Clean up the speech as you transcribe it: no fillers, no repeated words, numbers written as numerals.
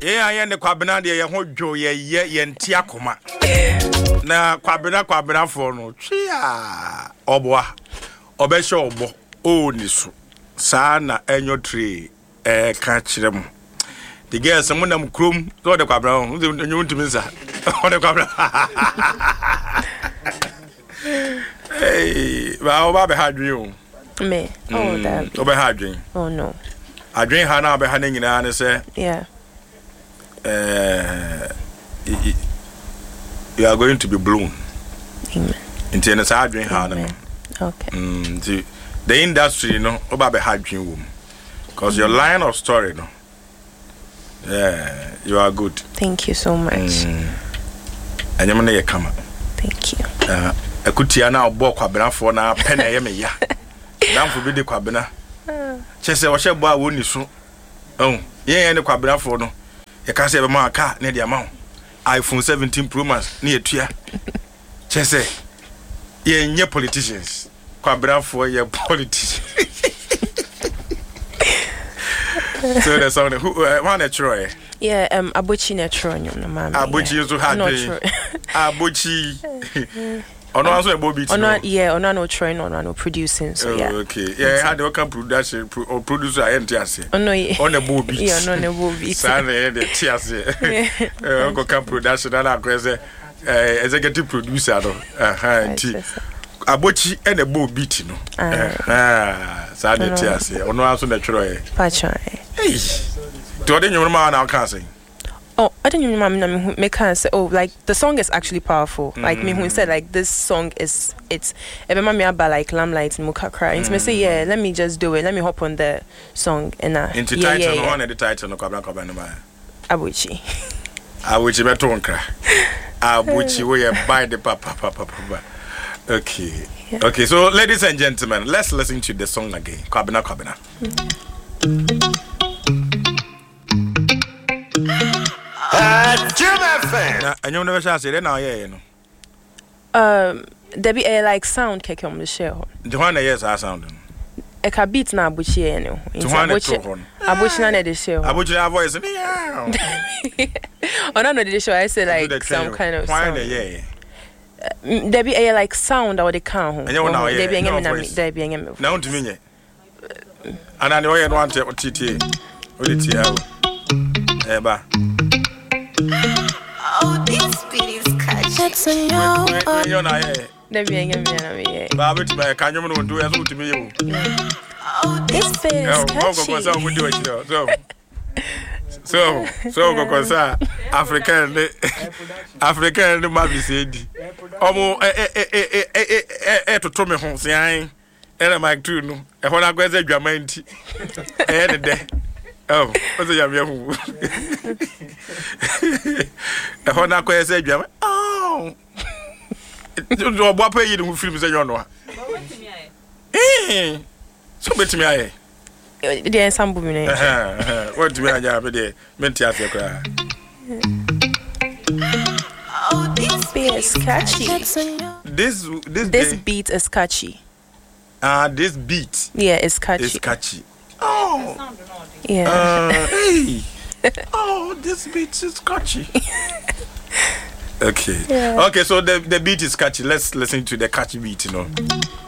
Yeah, I am the Quabina, the Hojo, Yentia Coma. Na kwabena for no chia obwa obesho obo o nisu saa na enyo tree ka kirem the girls monam krom so the kwabena nyu ntimi nsa o the kwabena hey ba oba be hadwen o me oh that oba hadwen oh no adwen ha na be ha na nyina ne se yeah you are going to be blown. Amen. Into an hard dream hard. Okay. The industry, about the hard dream womb. Because your line of story, yeah, you are good. Thank you so much. And you're going to come. Thank you. I could see now book Quabena for now, penny, ya. Down for the Quabena. Chess, I was a boy, wouldn't you so? Oh, yeah, and the Quabena for no. You can't say a man car near the amount. iPhone 17 Pro Max near Tia. Chese, ye politicians. Quabra for your politicians. So there's someone who one a Troy. Yeah, Abuchi na Troy, no man. Abuchi used to have Abuchi. Oh no, also a Bobby. Oh no, yeah, no Troy, no producing. So yeah. Okay, yeah, had to come production or producer and Tiasi. Oh no, yeah. On a Bobby. Yeah, no, no Bobby. Sunday the Tiasi. Uncle come production and I executive producer. Abuchi and a Bobby. Sunday Tiasi. Oh no, also the Troy. Pacha. Hey, to the new man now can't say. Oh, I didn't even make her say, oh, like the song is actually powerful. Like me who said, like this song is every mama about like lamplight and mukakra. And me say, yeah, let me just do it. Let me hop on the song and into title one at the title no kabla kabla ma. Abuchi. Abuchi betonka. Abuchi we buy the papa. Okay. Yeah. Okay, so ladies and gentlemen, let's listen to the song again. Kabina kabina. And you never shall say that now, yeah, you know. There be a like sound keke on the show. The one yes, I sound. A can beat na Abuchi, you know. Abuchi na the show. Abuchi na voice. Oh no, the show. I say like some kind of sound. Yeah. There be a like sound or the count. And you know, there be a now to me. And I know you want to TT. What it here? Eba. Oh, this beat is catchy. You're not here. There be a Baby, can you do as to me? Oh, this beat is catchy. So go concern African Mavi said. Omo to me home saying, and I'm like, too, no, and when I go as a Jamanti, and day. Oh, what's a young who? And when I go as a Jaman, oh, what pay you who films a young so bet me. There is some women. What do I have there? Mentia cry. Oh, this beat is catchy. This beat is catchy. This beat. Yeah, it's catchy. It's catchy. Oh. Yeah. Hey. Oh, this beat is catchy. Okay. Yeah. Okay, so the beat is catchy. Let's listen to the catchy beat, you know.